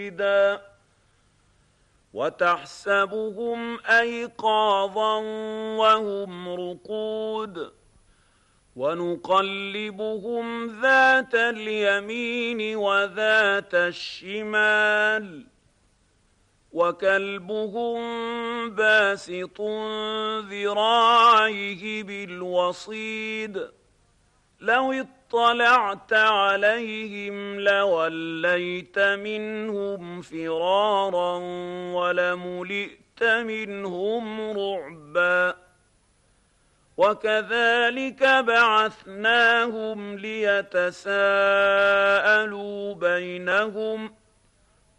وتحسبهم أيقاظا وهم رقود ونقلبهم ذات اليمين وذات الشمال وكلبهم باسط ذراعيه بالوصيد لو اطلعت عليهم لوليت منهم فرارا ولملئت منهم رعبا وكذلك بعثناهم ليتساءلوا بينهم